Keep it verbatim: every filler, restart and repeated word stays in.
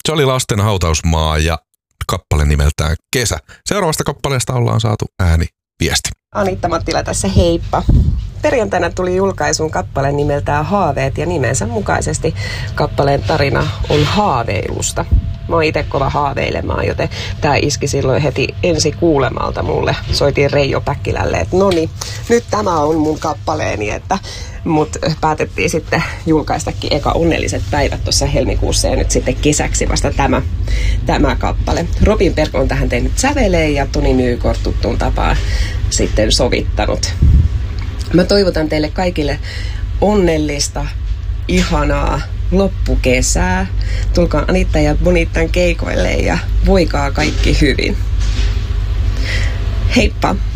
Se oli Lasten hautausmaa ja kappale nimeltään Kesä. Seuraavasta kappaleesta ollaan saatu ääni viesti. Anitta Mattila tässä, heippa. Perjantaina tuli julkaisuun kappale nimeltään Haaveet ja nimensä mukaisesti kappaleen tarina on haaveilusta. Mä oon itse kova haaveilemaan, joten tää iski silloin heti ensi kuulemalta mulle. Soitiin Reijo Päkkilälle, että noni, nyt tämä on mun kappaleeni, että mut päätettiin sitten julkaistakin eka Onnelliset päivät tuossa helmikuussa ja nyt sitten kesäksi vasta tämä, tämä kappale. Robin Berg on tähän tehnyt säveleen ja Toni Nykort tuttuun tapaan sitten sovittanut. Mä toivotan teille kaikille onnellista, ihanaa loppukesää. Tulkaa Anitta ja Bonittan keikoille ja voikaa kaikki hyvin. Heippa!